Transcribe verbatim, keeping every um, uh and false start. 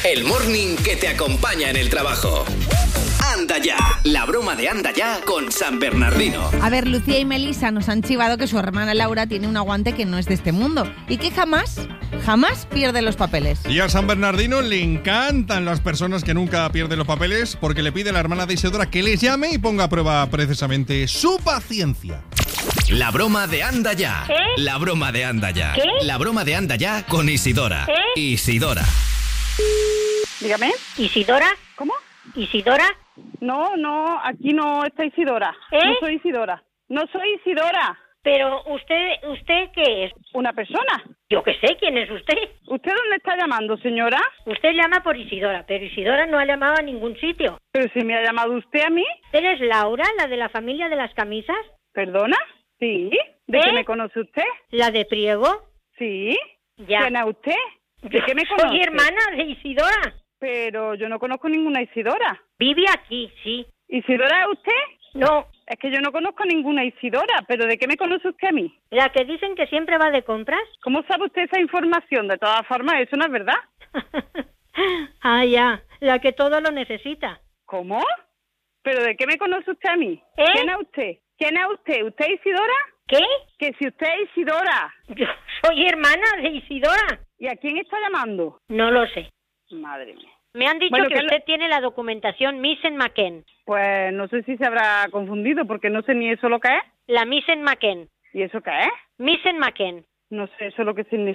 El morning que te acompaña en el trabajo. Anda ya, la broma de Anda ya con San Bernardino. A ver, Lucía y Melissa nos han chivado que su hermana Laura tiene un aguante que no es de este mundo y que jamás, jamás pierde los papeles. Y a San Bernardino le encantan las personas que nunca pierden los papeles porque le pide a la hermana de Isidora que les llame y ponga a prueba precisamente su paciencia. La broma de Anda ya. ¿Qué? La broma de Anda ya. ¿Qué? La broma de Anda ya con Isidora. ¿Qué? Isidora. Dígame. ¿Isidora? ¿Cómo? ¿Isidora? No, no, aquí no está Isidora. ¿Eh? No soy Isidora. No soy Isidora. Pero usted, ¿usted qué es? ¿Una persona? Yo qué sé, ¿quién es usted? ¿Usted dónde está llamando, señora? Usted llama por Isidora, pero Isidora no ha llamado a ningún sitio. ¿Pero si me ha llamado usted a mí? ¿Eres Laura, la de la familia de las camisas? ¿Perdona? Sí. ¿De ¿Eh? qué me conoce usted? ¿La de Priego? Sí. Ya. ¿Quién es usted? ¿De qué me conoce? Soy hermana de Isidora. Pero yo no conozco ninguna Isidora. Vive aquí, sí. ¿Isidora es usted? No, Es que yo no conozco ninguna Isidora, pero ¿de qué me conoce usted a mí? la que dicen que siempre va de compras. ¿Cómo sabe usted esa información? De todas formas, eso no es verdad. Ah, ya, la que todo lo necesita. ¿Cómo? ¿Pero de qué me conoce usted a mí? ¿Eh? ¿Quién es usted? ¿Quién es usted? ¿Usted es Isidora? ¿Qué? Que si usted es Isidora. Yo soy hermana de Isidora. ¿Y a quién está llamando? No lo sé. Madre mía. Me han dicho Bueno, que ¿qué usted le- tiene la documentación Missen McKen. Pues no sé si se habrá confundido, porque no sé ni eso lo que es. La Missen McKen. ¿Y eso qué es? Missen McKen. No sé eso lo que significa.